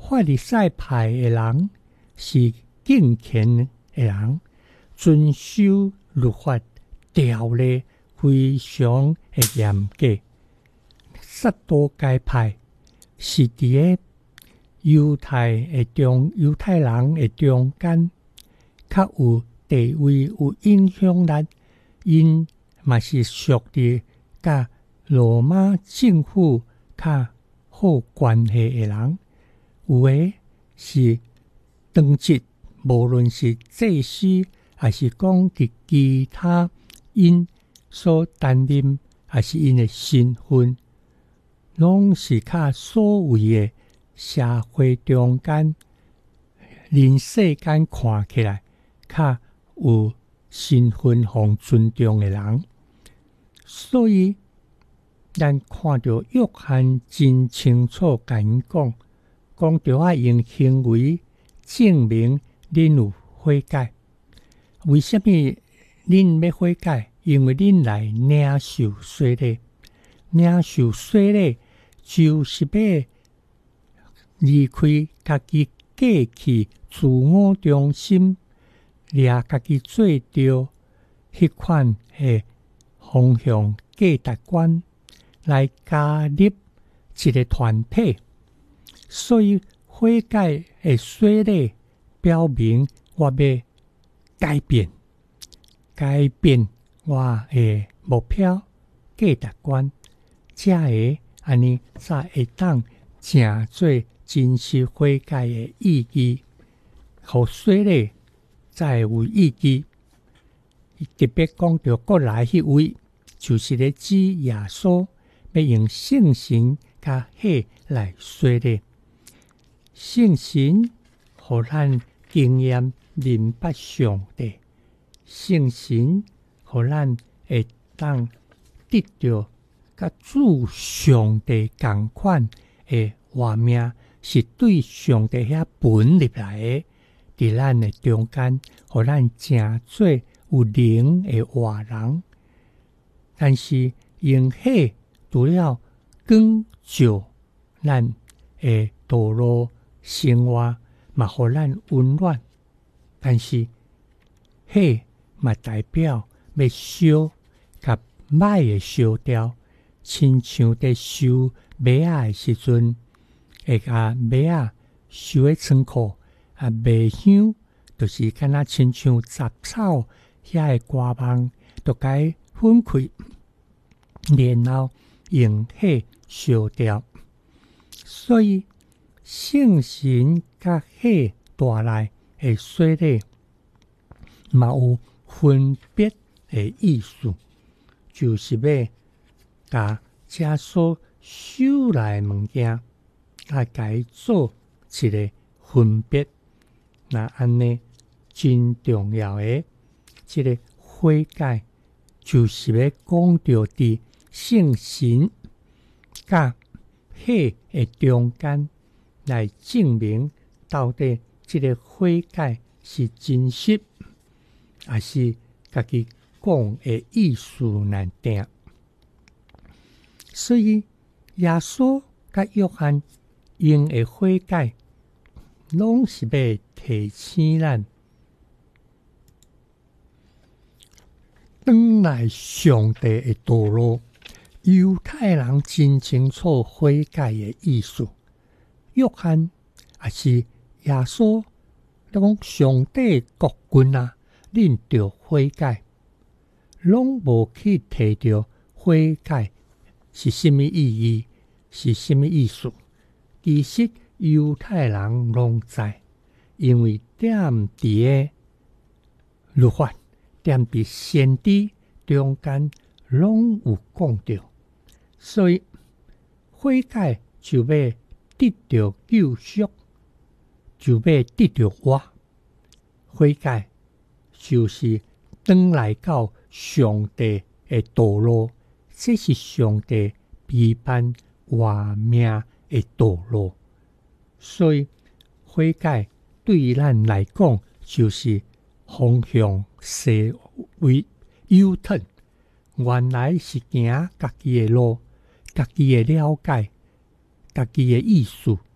法利赛派的人是敬虔的人，遵守律法条例非常的严格。撒都该派是伫个犹太人的中间，较有地位、有影响力，因嘛是属于甲罗马政府较好关系的人。有的是当职，无论是祭司，还是讲伫其他因所担任，还是因的身份，拢是较所谓的社会中间，人世间看起来较有身份和尊重的人。所以咱看到约翰真清楚甲因讲着要用行为证明恁有悔改。为什么恁要悔改？因为恁来领受洗礼，领受洗礼就是要离开家己过去自我中心，掠家己做着迄款的方向价值观，来加入一个团体。所以悔改的洗礼表明我要改变我的目标价值观，才会安尼才会当成做真实悔改的意义，互洗礼才有意义。特别讲到过来迄位，就是咧指耶稣要用圣神甲血来洗礼。圣神互咱经验明白上帝，圣神互咱会当得到甲主上帝同款的活命，是对上帝遐本入来的，伫咱的中间，互咱成做有灵的活人。但是用血除了光照咱的道路生活，嘛互咱温暖。但是血嘛代表要烧，甲歹的烧掉，亲像伫烧麦仔的时阵，会甲麦仔烧的仓库，麦香就是敢若亲像杂草遐的瓜芒，就该分开，然后用火烧掉。所以圣神甲火带来的洗礼，嘛有分别的意思，就是要甲这所收来的物件，甲伊做一个分别。那安尼真重要的，这个悔改，就是要讲到伫圣神甲火的中间，来证明到底这个悔改是真实，还是家己讲的意思难定。所以耶稣甲约翰用的悔改，拢是要提醒咱转来上帝的道路。犹太人真清楚悔改的意思，约翰也是耶稣讲上帝国君啊，恁着悔改，拢无去提到悔改是什么意义，是什么意思。其实犹太人拢知，因为踮伫个律法，踮伫先知中间拢有讲到，所以悔改就要得到救赎，就要得到我。悔改就是转来到上帝的道路，这是上帝批判活命的道路。所以悔改对咱来讲，就是方向西为右转，原来是行家己的路，家己的了解，家己的意思，